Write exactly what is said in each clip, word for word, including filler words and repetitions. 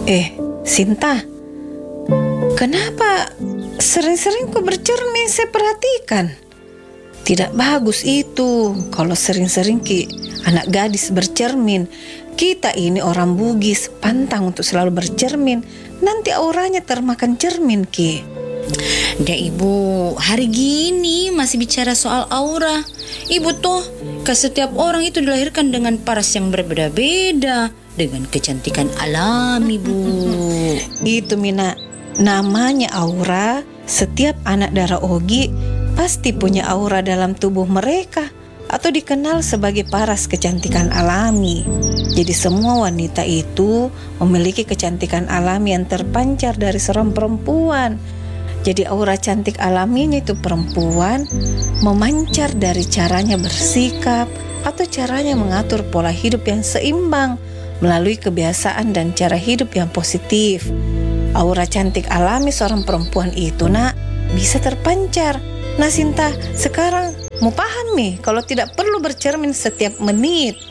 Eh, Sinta, kenapa sering-sering kau bercermin? Saya perhatikan. Tidak bagus itu kalau sering-sering ki anak gadis bercermin. Kita ini orang Bugis, pantang untuk selalu bercermin. Nanti auranya termakan cermin ki. Dah ibu, hari gini masih bicara soal aura. Ibu toh, ke setiap orang itu dilahirkan dengan paras yang berbeda-beda, dengan kecantikan alami, Bu. Itu Mina, namanya aura. Setiap anak darah Ogi pasti punya aura dalam tubuh mereka, atau dikenal sebagai paras kecantikan alami. Jadi semua wanita itu memiliki kecantikan alami yang terpancar dari seorang perempuan. Jadi aura cantik alaminya itu perempuan memancar dari caranya bersikap atau caranya mengatur pola hidup yang seimbang melalui kebiasaan dan cara hidup yang positif. Aura cantik alami seorang perempuan itu nak bisa terpancar. Nah Sinta, sekarang mau paham nih kalau tidak perlu bercermin setiap menit.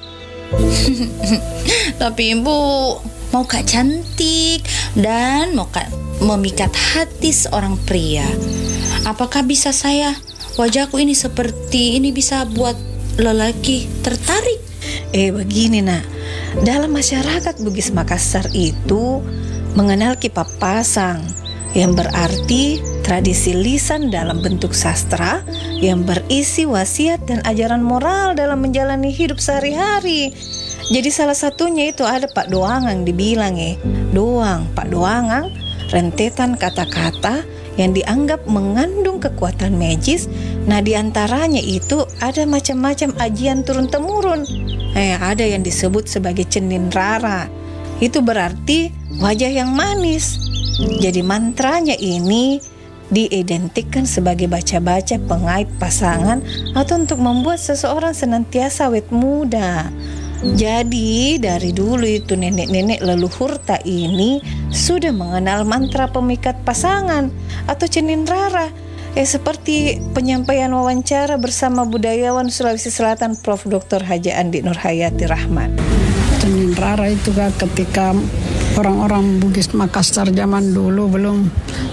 Tapi ibu, mau kak cantik dan mau kak memikat hati seorang pria. Apakah bisa saya, wajahku ini seperti ini bisa buat lelaki tertarik? Eh begini nak, dalam masyarakat Bugis Makassar itu mengenal kipas pasang, yang berarti tradisi lisan dalam bentuk sastra yang berisi wasiat dan ajaran moral dalam menjalani hidup sehari-hari. Jadi salah satunya itu ada Pak Doangang dibilang eh, doang Pak Doangang, rentetan kata-kata yang dianggap mengandung kekuatan magis. Nah diantaranya itu ada macam-macam ajian turun-temurun. Eh, ada yang disebut sebagai cenin rara. Itu berarti wajah yang manis. Jadi mantranya ini diidentikan sebagai baca-baca pengait pasangan atau untuk membuat seseorang senantiasa awet muda. Jadi dari dulu itu nenek-nenek leluhur ta ini sudah mengenal mantra pemikat pasangan atau cenin rara. Eh seperti penyampaian wawancara bersama budayawan Sulawesi Selatan Prof Doktor Haji Andi Nurhayati Rahman. Cenin rara itu kan ketika orang-orang Bugis Makassar zaman dulu belum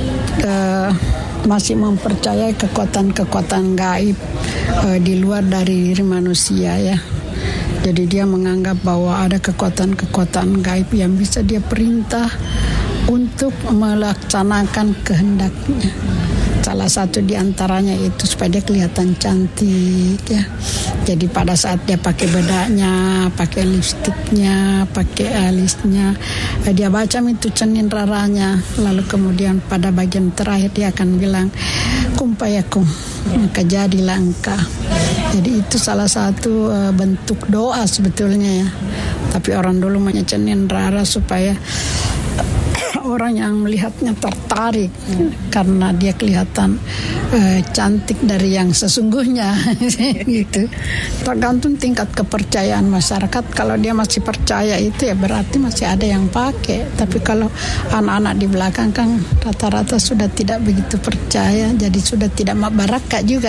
uh, masih mempercayai kekuatan-kekuatan gaib uh, di luar dari diri manusia ya. Jadi dia menganggap bahwa ada kekuatan-kekuatan gaib yang bisa dia perintah untuk melaksanakan kehendaknya. Salah satu di antaranya itu supaya dia kelihatan cantik ya. Jadi pada saat dia pakai bedaknya, pakai lipstiknya, pakai alisnya, dia baca itu cenin raranya. Lalu kemudian pada bagian terakhir dia akan bilang kumpayakum, maka jadilah engkau. Jadi itu salah satu uh, bentuk doa sebetulnya ya. Tapi orang dulu mencenin rara supaya orang yang melihatnya tertarik hmm. karena dia kelihatan uh, cantik dari yang sesungguhnya gitu. Tergantung tingkat kepercayaan masyarakat. Kalau dia masih percaya itu ya berarti masih ada yang pakai. Tapi kalau anak-anak di belakang kan rata-rata sudah tidak begitu percaya, jadi sudah tidak baraka juga.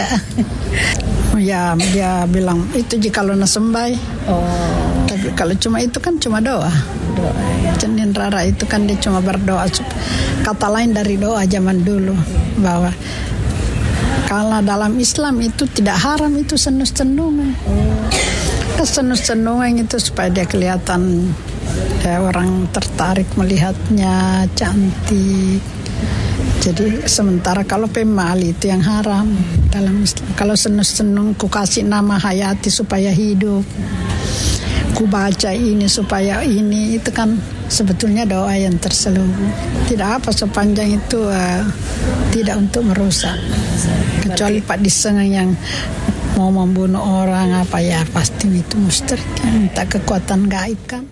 Ya dia bilang itu jika lo nasembai. Oh. Tapi kalau cuma itu kan cuma doa. Doa. Ya. Cenin rara itu kan dia cuma berdoa. Kata lain dari doa zaman dulu bahwa kalau dalam Islam itu tidak haram itu senus-senungan. Oh. Senus-senungan itu supaya dia kelihatan ya, orang tertarik melihatnya cantik. Jadi sementara kalau pemali itu yang haram dalam Islam. Kalau senung-senung ku kasih nama hayati supaya hidup, ku baca ini supaya ini, itu kan sebetulnya doa yang terselubung. Tidak apa sepanjang itu uh, tidak untuk merusak. Kecuali Pak Diseng yang mau membunuh orang apa ya pasti itu mustahil. Minta kekuatan gaib kan.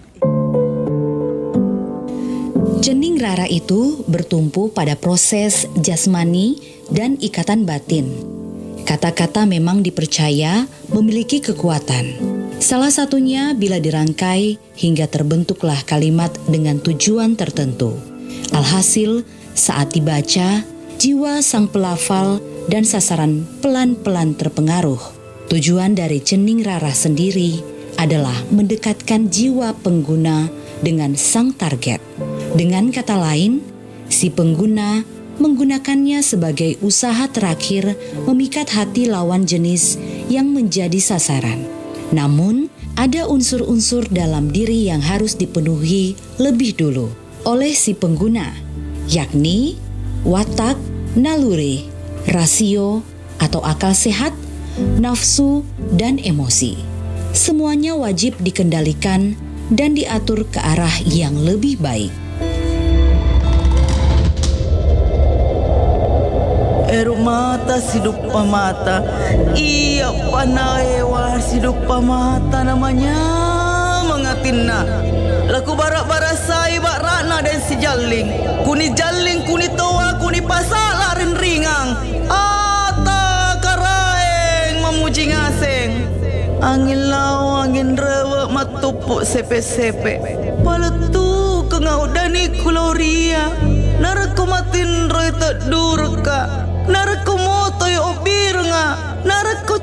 Cening rara itu bertumpu pada proses jasmani dan ikatan batin. Kata-kata memang dipercaya memiliki kekuatan. Salah satunya bila dirangkai hingga terbentuklah kalimat dengan tujuan tertentu. Alhasil, saat dibaca, jiwa sang pelafal dan sasaran pelan-pelan terpengaruh. Tujuan dari cening rara sendiri adalah mendekatkan jiwa pengguna dengan sang target. Dengan kata lain, si pengguna menggunakannya sebagai usaha terakhir memikat hati lawan jenis yang menjadi sasaran. Namun, ada unsur-unsur dalam diri yang harus dipenuhi lebih dulu oleh si pengguna, yakni watak, naluri, rasio atau akal sehat, nafsu, dan emosi. Semuanya wajib dikendalikan dan diatur ke arah yang lebih baik. Eru mata sidup mata, iya panaewa sidup mata namanya mengatina. Laku barak-barak sai bak rana dan si jaling, kuni jaling kuni toa kuni pasala rin ringang. Ata karaeng memuji ngaseng. Angin lau angin rewa matupuk sepe-sepe. Paletu kengau dani kuloria. Naraku matin roy tak durka. Naraku moto yo obir nga. Naraku